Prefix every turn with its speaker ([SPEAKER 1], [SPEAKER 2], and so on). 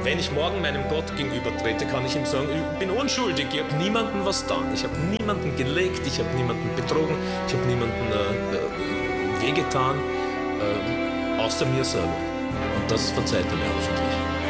[SPEAKER 1] Wenn ich morgen meinem Gott gegenüber trete, kann ich ihm sagen, ich bin unschuldig, ich habe niemandem was getan, ich habe niemanden gelegt, ich habe niemanden betrogen, ich habe niemanden wehgetan, außer mir selber. Und das verzeiht er mir hoffentlich.